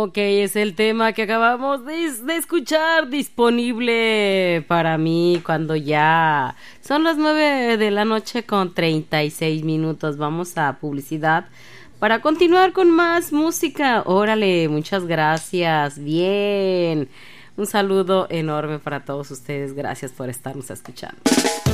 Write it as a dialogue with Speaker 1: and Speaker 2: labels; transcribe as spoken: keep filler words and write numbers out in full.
Speaker 1: Ok, es el tema que acabamos de, de escuchar, disponible para mí cuando ya son las nueve de la noche con treinta y seis minutos. Vamos a publicidad para continuar con más música. Órale, muchas gracias. Bien. Un saludo enorme para todos ustedes. Gracias por estarnos escuchando.